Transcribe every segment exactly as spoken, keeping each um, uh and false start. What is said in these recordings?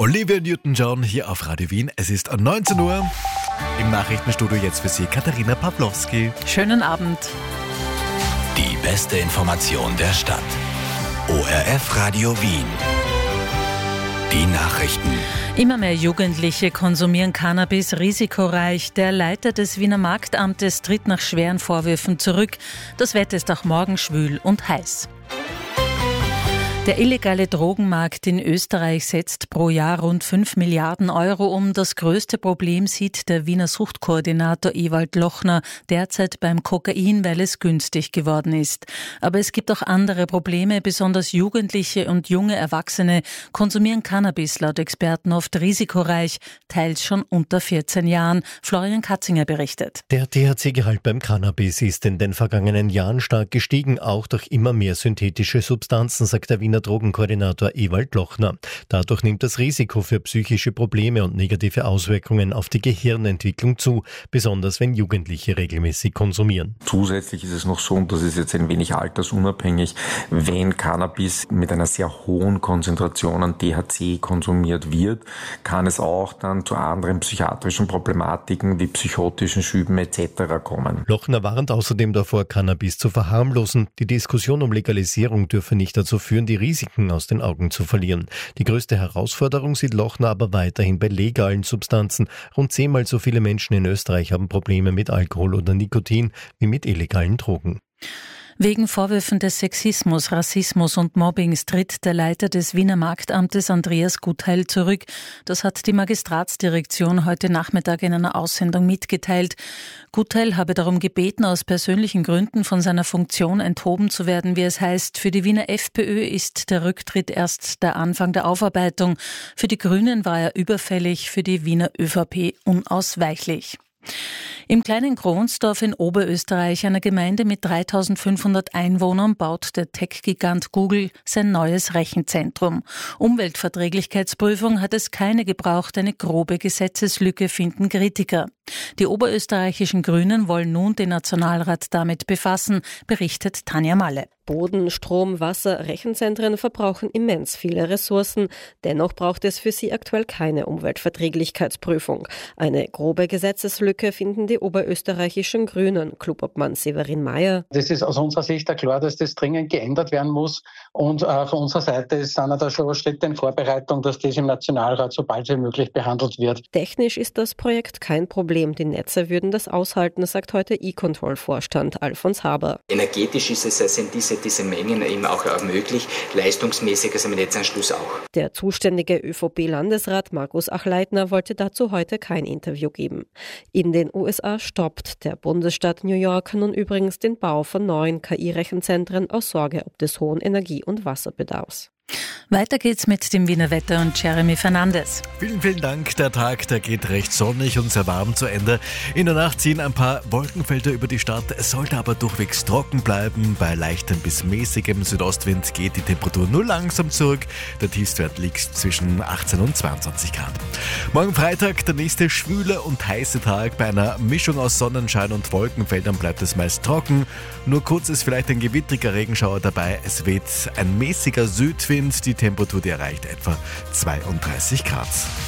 Olivia Newton-John hier auf Radio Wien. Es ist neunzehn Uhr. Im Nachrichtenstudio jetzt für Sie Katharina Pawlowski. Schönen Abend. Die beste Information der Stadt. O R F Radio Wien. Die Nachrichten. Immer mehr Jugendliche konsumieren Cannabis risikoreich. Der Leiter des Wiener Marktamtes tritt nach schweren Vorwürfen zurück. Das Wetter ist auch morgen schwül und heiß. Der illegale Drogenmarkt in Österreich setzt pro Jahr rund fünf Milliarden Euro um. Das größte Problem sieht der Wiener Suchtkoordinator Ewald Lochner derzeit beim Kokain, weil es günstig geworden ist. Aber es gibt auch andere Probleme. Besonders Jugendliche und junge Erwachsene konsumieren Cannabis laut Experten oft risikoreich, teils schon unter vierzehn Jahren. Florian Katzinger berichtet. Der T H C-Gehalt beim Cannabis ist in den vergangenen Jahren stark gestiegen, auch durch immer mehr synthetische Substanzen, sagt der Wiener Drogenkoordinator Ewald Lochner. Dadurch nimmt das Risiko für psychische Probleme und negative Auswirkungen auf die Gehirnentwicklung zu, besonders wenn Jugendliche regelmäßig konsumieren. Zusätzlich ist es noch so, und das ist jetzt ein wenig altersunabhängig, wenn Cannabis mit einer sehr hohen Konzentration an T H C konsumiert wird, kann es auch dann zu anderen psychiatrischen Problematiken wie psychotischen Schüben et cetera kommen. Lochner warnt außerdem davor, Cannabis zu verharmlosen. Die Diskussion um Legalisierung dürfe nicht dazu führen, die Risiken aus den Augen zu verlieren. Die größte Herausforderung sieht Lochner aber weiterhin bei legalen Substanzen. Rund zehnmal so viele Menschen in Österreich haben Probleme mit Alkohol oder Nikotin wie mit illegalen Drogen. Wegen Vorwürfen des Sexismus, Rassismus und Mobbings tritt der Leiter des Wiener Marktamtes Andreas Gutheil zurück. Das hat die Magistratsdirektion heute Nachmittag in einer Aussendung mitgeteilt. Gutheil habe darum gebeten, aus persönlichen Gründen von seiner Funktion enthoben zu werden, wie es heißt. Für die Wiener FPÖ ist der Rücktritt erst der Anfang der Aufarbeitung. Für die Grünen war er überfällig, für die Wiener ÖVP unausweichlich. Im kleinen Kronsdorf in Oberösterreich, einer Gemeinde mit dreitausendfünfhundert Einwohnern, baut der Tech-Gigant Google sein neues Rechenzentrum. Umweltverträglichkeitsprüfung hat es keine gebraucht, eine grobe Gesetzeslücke, finden Kritiker. Die oberösterreichischen Grünen wollen nun den Nationalrat damit befassen, berichtet Tanja Malle. Boden, Strom, Wasser, Rechenzentren verbrauchen immens viele Ressourcen. Dennoch braucht es für sie aktuell keine Umweltverträglichkeitsprüfung. Eine grobe Gesetzeslücke finden die oberösterreichischen Grünen. Clubobmann Severin Mayer. Das ist aus unserer Sicht ja klar, dass das dringend geändert werden muss. Und äh, von unserer Seite sind da schon Schritte in Vorbereitung, dass das im Nationalrat so bald wie möglich behandelt wird. Technisch ist das Projekt kein Problem. Die Netze würden das aushalten, sagt heute E-Control-Vorstand Alfons Haber. Energetisch ist es, sind diese, diese Mengen eben auch möglich, leistungsmäßig ist im Netzanschluss auch. Der zuständige ÖVP-Landesrat Markus Achleitner wollte dazu heute kein Interview geben. In den U S A stoppt der Bundesstaat New York nun übrigens den Bau von neuen K I-Rechenzentren aus Sorge ob des hohen Energie- und Wasserbedarfs. Weiter geht's mit dem Wiener Wetter und Jeremy Fernandes. Vielen, vielen Dank. Der Tag, der geht recht sonnig und sehr warm zu Ende. In der Nacht ziehen ein paar Wolkenfelder über die Stadt. Es sollte aber durchwegs trocken bleiben. Bei leichtem bis mäßigem Südostwind geht die Temperatur nur langsam zurück. Der Tiefstwert liegt zwischen achtzehn und zweiundzwanzig Grad. Morgen Freitag der nächste schwüle und heiße Tag. Bei einer Mischung aus Sonnenschein und Wolkenfeldern bleibt es meist trocken. Nur kurz ist vielleicht ein gewittriger Regenschauer dabei. Es weht ein mäßiger Südwind. Die Temperatur, die erreicht etwa zweiunddreißig Grad.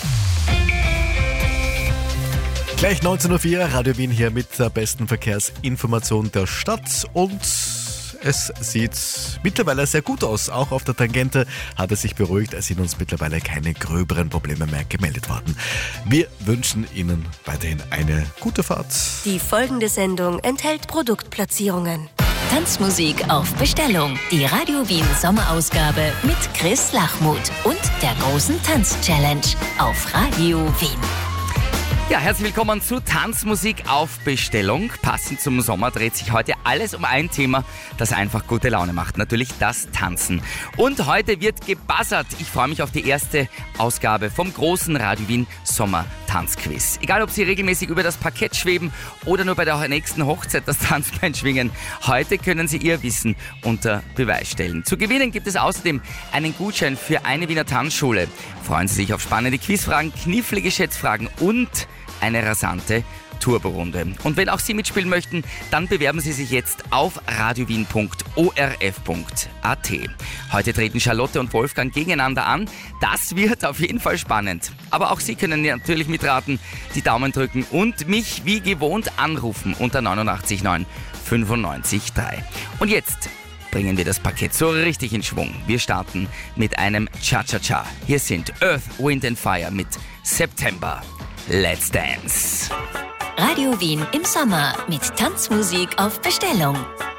Gleich neunzehn Uhr vier, Radio Wien hier mit der besten Verkehrsinformation der Stadt. Und es sieht mittlerweile sehr gut aus. Auch auf der Tangente hat es sich beruhigt. Es sind uns mittlerweile keine gröberen Probleme mehr gemeldet worden. Wir wünschen Ihnen weiterhin eine gute Fahrt. Die folgende Sendung enthält Produktplatzierungen. Tanzmusik auf Bestellung. Die Radio Wien Sommerausgabe mit Chris Lachmuth und der großen Tanz-Challenge auf Radio Wien. Ja, herzlich willkommen zu Tanzmusik auf Bestellung. Passend zum Sommer dreht sich heute alles um ein Thema, das einfach gute Laune macht. Natürlich das Tanzen. Und heute wird gebuzzert. Ich freue mich auf die erste Ausgabe vom großen Radio Wien Sommer Tanzquiz. Egal, ob Sie regelmäßig über das Parkett schweben oder nur bei der nächsten Hochzeit das Tanzbein schwingen, heute können Sie Ihr Wissen unter Beweis stellen. Zu gewinnen gibt es außerdem einen Gutschein für eine Wiener Tanzschule. Freuen Sie sich auf spannende Quizfragen, knifflige Schätzfragen und eine rasante Turbo-Runde. Und wenn auch Sie mitspielen möchten, dann bewerben Sie sich jetzt auf radiowien punkt o r f punkt a t. Heute treten Charlotte und Wolfgang gegeneinander an. Das wird auf jeden Fall spannend. Aber auch Sie können natürlich mitraten, die Daumen drücken und mich wie gewohnt anrufen unter neunundachtzig neun fünfundneunzig drei. Und jetzt bringen wir das Parkett so richtig in Schwung. Wir starten mit einem Cha-Cha-Cha. Hier sind Earth, Wind and Fire mit September. Let's Dance. Radio Wien im Sommer mit Tanzmusik auf Bestellung.